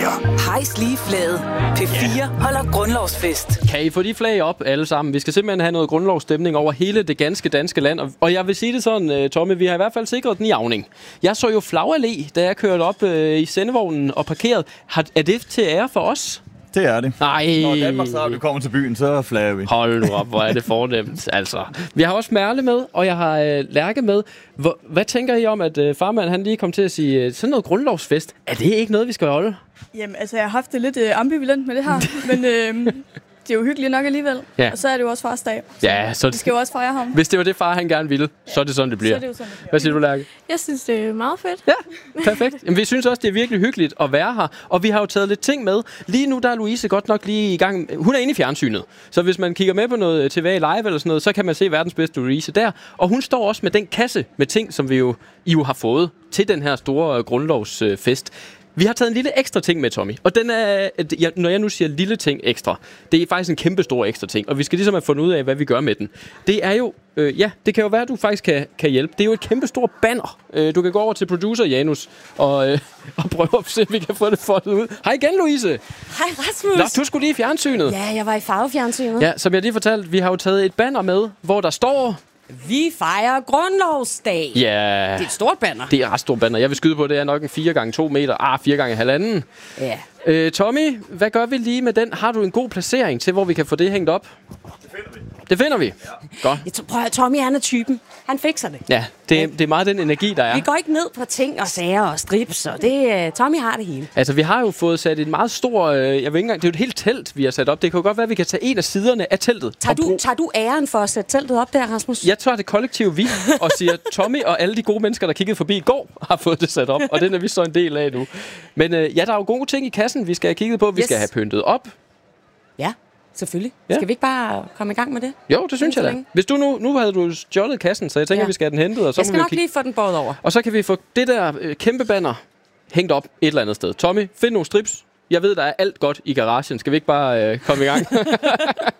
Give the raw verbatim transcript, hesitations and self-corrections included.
Hejs lige flaget. P fire holder grundlovsfest. Kan I få de flag op alle sammen? Vi skal simpelthen have noget grundlovsstemning over hele det ganske danske land. Og jeg vil sige det sådan, Tommy, vi har i hvert fald sikret den i Auning. Jeg så jo flagallé, da jeg kørte op øh, i sendevognen og parkeret. Har, er det til ære for os? Det er det. Nej. Når Danmarks Radio kommer til byen, så flager vi. Hold nu op, hvor er det fornemt. Altså, vi har også Merle med, og jeg har øh, Lærke med. Hvor, hvad tænker I om, at øh, farmand han lige kom til at sige, øh, sådan noget grundlovsfest, er det ikke noget, vi skal holde? Jamen, altså, jeg har haft det lidt øh, ambivalent med det her, men øh, det er jo hyggeligt nok alligevel. Ja. Og så er det jo også fars dag. Så ja, så vi skal jo også fejre ham. Hvis det var det, far han gerne ville, så er det sådan, det bliver. Så er det jo sådan, det bliver. Hvad siger du, Lærke? Jeg synes, det er meget fedt. Ja, perfekt. Jamen, vi synes også, det er virkelig hyggeligt at være her. Og vi har jo taget lidt ting med. Lige nu der er Louise godt nok lige i gang. Hun er inde i fjernsynet. Så hvis man kigger med på noget T V live eller sådan noget, så kan man se verdens bedste Louise der. Og hun står også med den kasse med ting, som vi jo, I jo har fået til den her store grundlovsfest. Vi har taget en lille ekstra ting med, Tommy. Og den er, jeg, når jeg nu siger lille ting ekstra, det er faktisk en kæmpe stor ekstra ting. Og vi skal ligesom have fundet ud af, hvad vi gør med den. Det er jo, øh, ja, det kan jo være, at du faktisk kan, kan hjælpe. Det er jo et kæmpe stort banner. Øh, du kan gå over til producer Janus og, øh, og prøve at se, om vi kan få det foldet ud. Hej igen, Louise. Hej, Rasmus. Nå, du skulle lige i fjernsynet. Ja, jeg var i farvefjernsynet. Ja, som jeg lige fortalte, vi har jo taget et banner med, hvor der står... Vi fejrer grundlovsdag. Ja. Det er et stort banner. Det er et ret stort banner. Jeg vil skyde på, det er nok en fire gange to meter. Ah, fire gange halvanden. Ja. Øh, Tommy, hvad gør vi lige med den? Har du en god placering til, hvor vi kan få det hængt op? Det finder vi. Det finder vi. Ja. Godt. Jeg tror, prøv at, Tommy, han er typen. Han fikser det. Ja, det, det er meget den energi, der er. Vi går ikke ned på ting og sager og strips, og det, uh, Tommy har det hele. Altså, vi har jo fået sat et meget stort... Øh, jeg ved ikke engang, det er jo et helt telt, vi har sat op. Det kan jo godt være, at vi kan tage en af siderne af teltet. Tager du, tager du æren for at sætte teltet op der, Rasmus? Jeg tager det kollektive vi og siger, Tommy og alle de gode mennesker, der kiggede forbi i går, har fået det sat op. Og den er vi så en del af nu. Men øh, ja, der er jo gode ting i kassen, vi skal have kigget på. Vi yes. skal have pyntet op. Ja. Selvfølgelig. Ja. Skal vi ikke bare komme i gang med det? Jo, det synes jeg da. Hvis du nu, nu havde du stjålet kassen, så jeg tænker, ja. vi skal have den hentet. Og så jeg skal må vi nok kigge... lige få den båret over. Og så kan vi få det der øh, kæmpe banner hængt op et eller andet sted. Tommy, find nogle strips. Jeg ved, der er alt godt i garagen. Skal vi ikke bare øh, komme i gang?